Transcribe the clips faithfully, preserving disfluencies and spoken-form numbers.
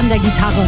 an der Gitarre.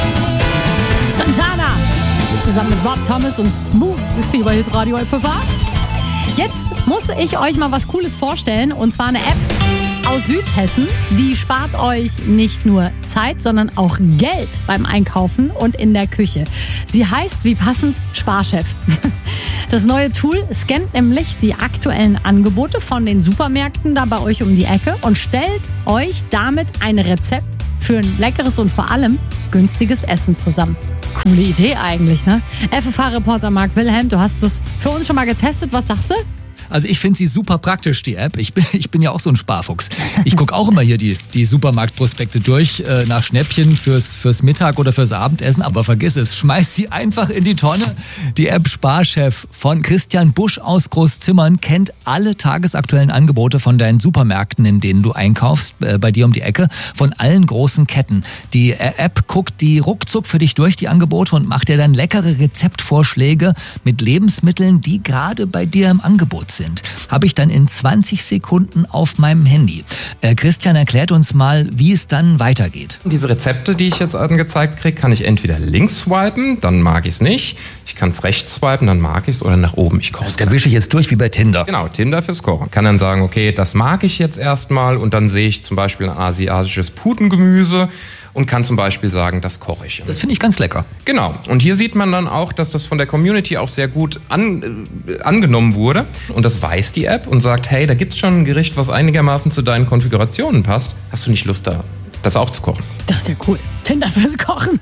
Santana zusammen mit Rob Thomas und Smooth über Hitradio F F H. Jetzt muss ich euch mal was Cooles vorstellen, und zwar eine App aus Südhessen. Die spart euch nicht nur Zeit, sondern auch Geld beim Einkaufen und in der Küche. Sie heißt wie passend Sparchef. Das neue Tool scannt nämlich die aktuellen Angebote von den Supermärkten da bei euch um die Ecke und stellt euch damit ein Rezept für ein leckeres und vor allem günstiges Essen zusammen. Coole Idee eigentlich, ne? F F H-Reporter Marc Wilhelm, du hast es für uns schon mal getestet. Was sagst du? Also ich finde sie super praktisch, die App. Ich bin, ich bin ja auch so ein Sparfuchs. Ich gucke auch immer hier die, die Supermarktprospekte durch äh, nach Schnäppchen fürs, fürs Mittag oder fürs Abendessen. Aber vergiss es, schmeiß sie einfach in die Tonne. Die App Sparchef von Christian Busch aus Großzimmern kennt alle tagesaktuellen Angebote von deinen Supermärkten, in denen du einkaufst, äh, bei dir um die Ecke, von allen großen Ketten. Die äh, App guckt die ruckzuck für dich durch, die Angebote, und macht dir dann leckere Rezeptvorschläge mit Lebensmitteln, die gerade bei dir im Angebot sind. Sind, habe ich dann in zwanzig Sekunden auf meinem Handy. Äh, Christian erklärt uns mal, wie es dann weitergeht. Diese Rezepte, die ich jetzt angezeigt kriege, kann ich entweder links swipen, dann mag ich es nicht. Ich kann es rechts swipen, dann mag ich es, oder nach oben. Ich koche es. Da wische ich jetzt durch wie bei Tinder. Genau, Tinder fürs Kochen. Kann dann sagen, okay, das mag ich jetzt erstmal, und dann sehe ich zum Beispiel ein asiatisches Putengemüse und kann zum Beispiel sagen, das koche ich. Das finde ich ganz lecker. Genau. Und hier sieht man dann auch, dass das von der Community auch sehr gut an, äh, angenommen wurde. Und das weiß die App und sagt, hey, da gibt's schon ein Gericht, was einigermaßen zu deinen Konfigurationen passt. Hast du nicht Lust, da das auch zu kochen? Das ist ja cool. Tinder fürs Kochen.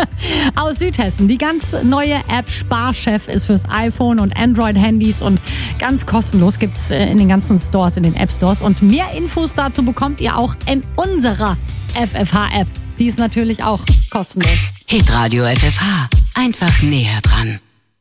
Aus Südhessen. Die ganz neue App Sparchef ist fürs iPhone und Android-Handys und ganz kostenlos. Gibt's in den ganzen Stores, in den App-Stores. Und mehr Infos dazu bekommt ihr auch in unserer F F H-App. Die ist natürlich auch kostenlos. Hitradio F F H. Einfach näher dran.